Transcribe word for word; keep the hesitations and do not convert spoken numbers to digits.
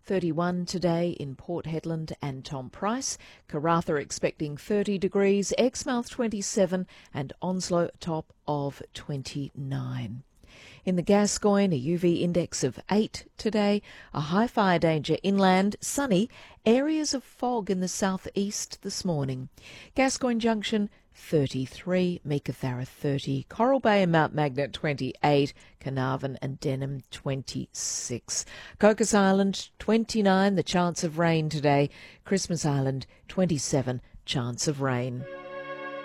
thirty-one today in Port Hedland and Tom Price. Karratha expecting thirty degrees, Exmouth twenty-seven and Onslow a top of twenty-nine. In the Gascoyne, a U V index of eight today, a high fire danger inland, sunny, areas of fog in the southeast this morning. Gascoyne Junction thirty-three, Meekatharra thirty, Coral Bay and Mount Magnet twenty-eight, Carnarvon and Denham twenty-six. Cocos Island twenty-nine, the chance of rain today. Christmas Island twenty-seven, chance of rain.